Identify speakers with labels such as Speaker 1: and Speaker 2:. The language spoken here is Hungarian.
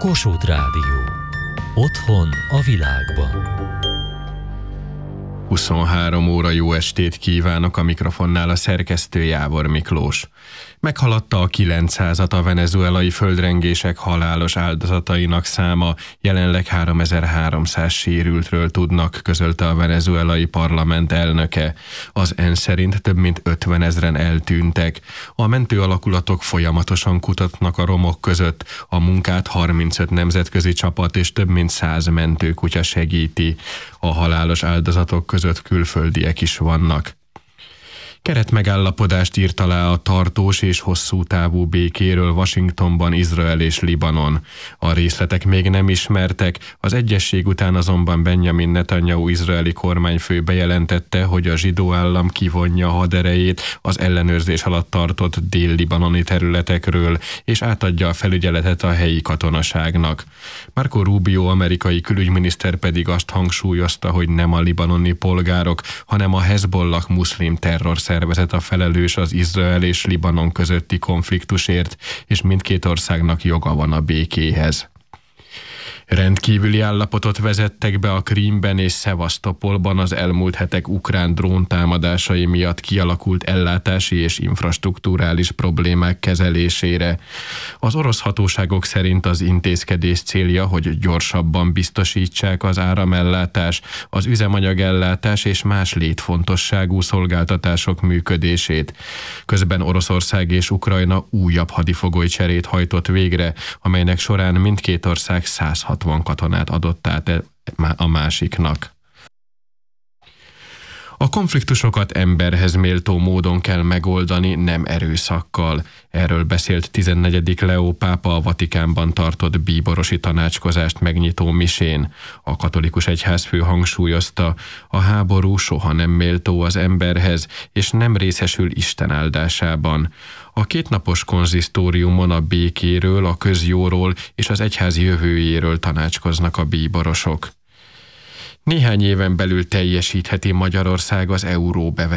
Speaker 1: Kossuth Rádió. Otthon a világban.
Speaker 2: 23 óra, jó estét kívánok, a mikrofonnál a szerkesztő Jávor Miklós. Meghaladta a 900-at a venezuelai földrengések halálos áldozatainak száma, jelenleg 3300 sérültről tudnak, közölte a venezuelai parlament elnöke. Az ENSZ szerint több mint 50 000 eltűntek. A mentő alakulatok folyamatosan kutatnak a romok között, a munkát 35 nemzetközi csapat és több mint 100 mentőkutya segíti. A halálos áldozatok között külföldiek is vannak. Keretmegállapodást írt alá a tartós és hosszú távú békéről Washingtonban Izrael és Libanon. A részletek még nem ismertek, az egyezség után azonban Benjamin Netanyahu izraeli kormányfő bejelentette, hogy a zsidó állam kivonja a haderejét az ellenőrzés alatt tartott dél-libanoni területekről, és átadja a felügyeletet a helyi katonaságnak. Marco Rubio amerikai külügyminiszter pedig azt hangsúlyozta, hogy nem a libanoni polgárok, hanem a Hezbollah muszlim terrorszervezet a felelős az Izrael és Libanon közötti konfliktusért, és mindkét országnak joga van a békéhez. Rendkívüli állapotot vezettek be a Krímben és Szevasztopolban az elmúlt hetek ukrán dróntámadásai miatt kialakult ellátási és infrastrukturális problémák kezelésére. Az orosz hatóságok szerint az intézkedés célja, hogy gyorsabban biztosítsák az áramellátás, az üzemanyagellátás és más létfontosságú szolgáltatások működését. Közben Oroszország és Ukrajna újabb hadifogolycserét hajtott végre, amelynek során mindkét ország 160 katonát adott át a másiknak. A konfliktusokat emberhez méltó módon kell megoldani, nem erőszakkal. Erről beszélt 14. Leó pápa a Vatikánban tartott bíborosi tanácskozást megnyitó misén. A katolikus egyházfő hangsúlyozta, a háború soha nem méltó az emberhez, és nem részesül Isten áldásában. A kétnapos konzisztóriumon a békéről, a közjóról és az egyház jövőjéről tanácskoznak a bíborosok. Néhány éven belül teljesítheti Magyarország az euró